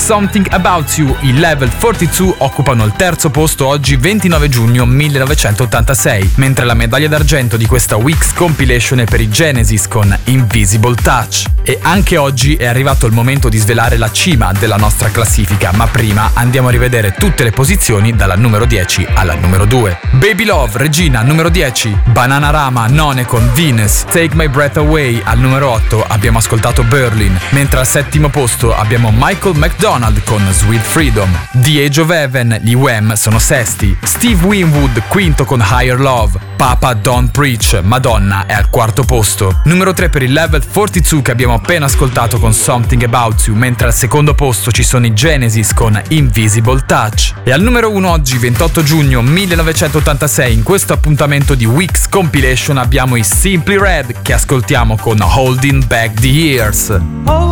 Something About You. I Level 42 occupano il terzo posto oggi 29 giugno 1986, mentre la medaglia d'argento di questa Weeks compilation è per i Genesis con Invisible Touch. E anche oggi è arrivato il momento di svelare la cima della nostra classifica, ma prima andiamo a rivedere tutte le posizioni dalla numero 10 alla numero 2. Baby Love, Regina, numero 10. Bananarama, None con Venus. Take My Breath Away, al numero 8 abbiamo ascoltato Berlin, mentre al settimo posto abbiamo Michael McDonald con Sweet Freedom. The Age of Heaven, gli Wham sono sesti. Steve Winwood, quinto con Higher Love. Papa Don't Preach, Madonna è al quarto posto. Numero 3 per il Level 42 che abbiamo appena ascoltato con Something About You, mentre al secondo posto ci sono i Genesis con Invisible Touch. E al numero 1 oggi 28 giugno 1986 in questo appuntamento di Weeks Compilation abbiamo i Simply Red che ascoltiamo con Holding Back the Years.